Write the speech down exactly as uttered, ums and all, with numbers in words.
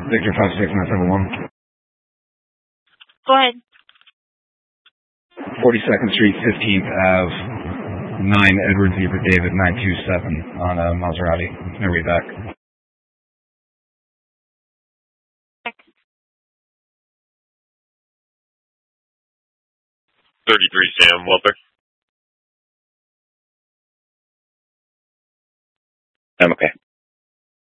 Victor five six nine seven one. Go ahead. forty-second Street, fifteenth Avenue, nine Edward Z for David, nine two seven on a Maserati. No way back. thirty-three Sam, Walter. I'm okay.